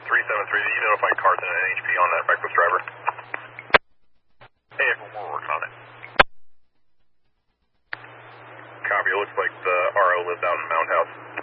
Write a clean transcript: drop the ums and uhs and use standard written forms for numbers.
373, did you notify Carson and NHP on that reckless driver? Hey, we're working on it. Copy, it looks like the RO lives out in Mound House.